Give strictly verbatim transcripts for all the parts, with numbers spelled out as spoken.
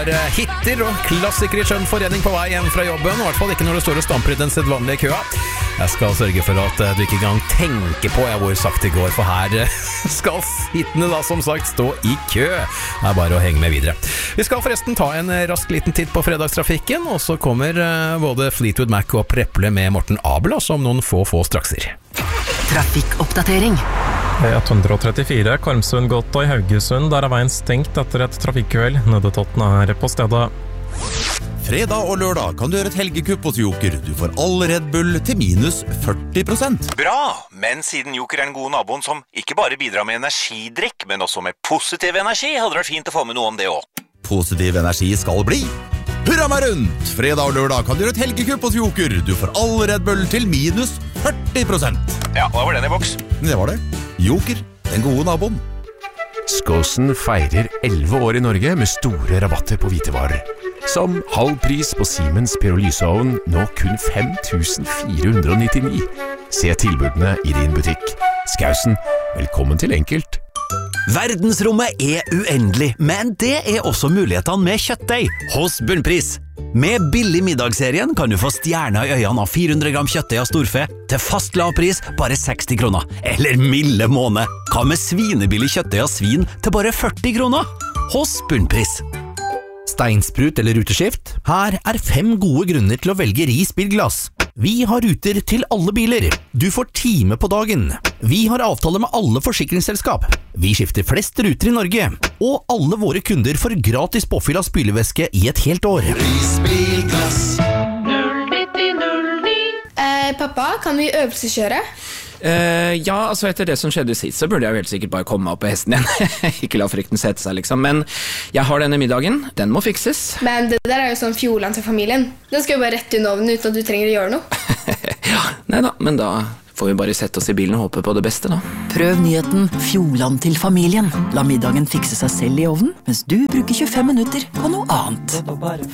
Hitter og klassikere i skjønn forening på vei hjem fra jobben, i hvert fall ikke når du står og stamper i den sedvanlige køa. Jeg skal sørge for at du ikke engang tenker på hvor sakte det går, for her skal hittene da som sagt stå i kø. Det er bare å henge med videre. Vi skal forresten ta en rask liten titt på fredagstrafikken, og så kommer både Fleetwood Mac og Preple med Morten Abel, også om noen få få strakser. Trafikkoppdatering. ett hundre og trettifire, Karmsund Gotta i Haugesund. Der er veien stengt etter et trafikkuhell. Nødetaten er på stedet. Fredag og lørdag kan du gjøre et helgekupp hos Joker. Du får all Red Bull til minus førti prosent. Bra, men siden Joker er den gode naboen som ikke bare bidrar med energidrikk, men også med positiv energi, hadde det vært fint å få med noe om det også. Positiv energi skal bli. Hurra meg rundt! Fredag og lørdag kan du gjøre et helgekupp hos Joker. Du får all Red Bull til minus førti prosent. Ja, da var den i boks. Det var det. Joker, den gode naboen. Skåsen feirer elleve år i Norge med store rabatter på hvitevarer. Som halv pris på Siemens Pyrolyseovn, nå kun fem tusen fire hundre og nittini. Se tilbudene i din butikk. Skausen, velkommen til Enkelt. Verdensrommet er uendelig, men det er også mulighetene med kjøttdeig hos Bunnpris. Med billig middagsserien kan du få stjerner i øynene av fire hundre gram kjøttdeig av storfe til fast lavpris bare seksti kroner. Eller milde måned. Hva med svinebillig kjøttdeig av svin til bare førti kroner? Hos Bunnpris. Steinsprut eller ruteskift? Her er fem gode grunner til å velge Ris bilglass. Vi har ruter til alle biler. Du får time på dagen. Vi har avtale med alle forsikringsselskap. Vi skifter flest ruter i Norge. Og alle våre kunder får gratis påfyll av spylevæske i et helt år. Ris bilglass. null nitti null ni. Eh, pappa, kan vi øvelseskjøre? Uh, ja, altså etter det som skjedde sist, så burde jeg jo helt sikkert bare komme meg opp på hesten igjen. Ikke la frykten sette seg, liksom. Men jeg har denne middagen. Den må fikses. Men det der er jo sånn fjoland til familien. Den skal jo bare rett i ovnen uten at du trenger å gjøre noe. Ja, neida, men da får vi bare sette oss i bilen og håpe på det beste, da. Prøv nyheten Fjoland til familien. La middagen fikse seg selv i ovnen, mens du bruker tjuefem minutter på noe annet.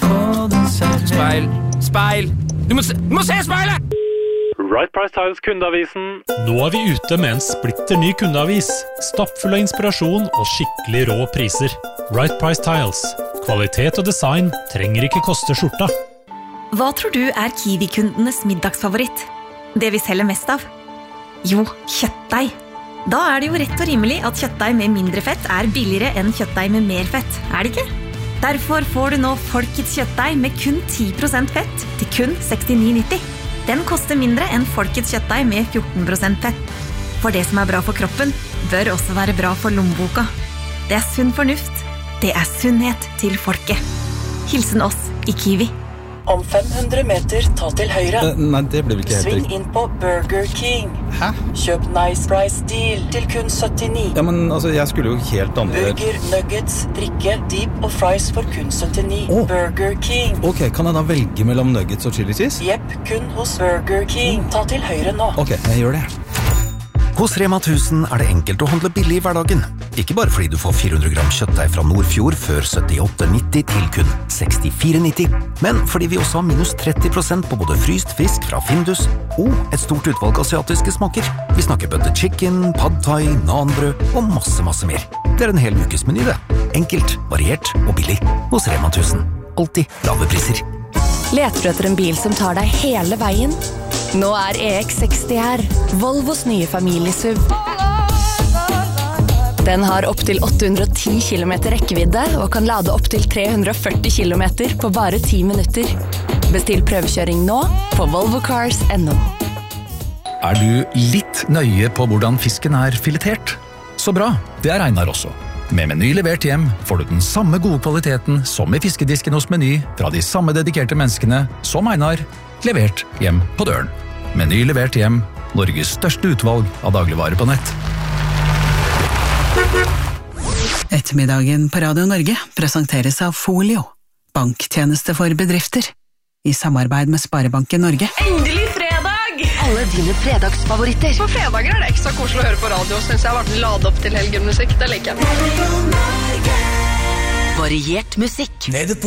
Speil, speil! Du må se, du må se speilet! Right Price Tiles kundeavisen. Nå er vi ute med en splitter ny kundeavis. Stappfull av inspirasjon og skikkelig rå priser. Right Price Tiles. Kvalitet og design trenger ikke koste skjorta. Hva tror du er Kiwi-kundenes middagsfavoritt? Det vi selger mest av? Jo, kjøttdeig. Da er det jo rett og rimelig at kjøttdeig med mindre fett er billigere enn kjøttdeig med mer fett, er det ikke? Derfor får du nå Folkets kjøttdeig med kun ti prosent fett til kun sekstini nitti. Den koster mindre enn Folkets kjøttdeig med fjorten prosent fett. For det som er bra for kroppen, bør også være bra for lommeboka. Det er sunn fornuft. Det er sunnhet til folket. Hilsen oss i Kiwi. Om fem hundre meter, ta til høyre. Uh, nei, det ble vel ikke helt Sving riktig. inn på Burger King. Hæ? Kjøp Nice Price Deal til kun syttini. Ja, men altså, jeg skulle jo helt andre... Burger, nuggets, drikke, deep og fries for kun syttini. Oh. Burger King. Ok, kan jeg da velge mellom nuggets og chili cheese? Jepp, kun hos Burger King. Ta til høyre nå. Ok, jeg gjør det. Hos Rema tusen er det enkelt å handle billig i hverdagen. Ikke bare fordi du får fire hundre gram kjøttdeig fra Nordfjord før syttiåtte nitti til kun sekstifire nitti, men fordi vi også har minus tretti prosent på både fryst fisk fra Findus og et stort utvalg asiatiske smaker. Vi snakker butter chicken, pad thai, nanbrød og masse, masse mer. Det er en hel ukes meny det. Enkelt, variert og billig. Hos Rema tusen. Alltid lave priser. Leter du etter en bil som tar deg hele veien? Nå er E X seksti her, Volvos nye familiesuv. Den har opp til åtte hundre og ti kilometer rekkevidde og kan lade opp til tre hundre og førti kilometer på bare ti minutter. Bestill prøvekjøring nå på volvo cars punktum no. Er du litt nøye på hvordan fisken er filetert? Så bra, det er Einar også. Med Meny levert hjem får du den samme gode kvaliteten som i fiskedisken hos Meny fra de samme dedikerte menneskene som Einar, levert hjem på døren. Meny levert hjem, Norges største utvalg av dagligvarer på nett. Ettermiddagen på Radio Norge presenteres av Folio, banktjeneste for bedrifter, i samarbeid med Sparebanken Norge. Endelig fredag! Alle dine fredagsfavoritter. På fredager er det ekstra koselig å høre på radio, synes jeg har vært ladet opp til helgemusikk. Det liker jeg. Variert musikk. Nede på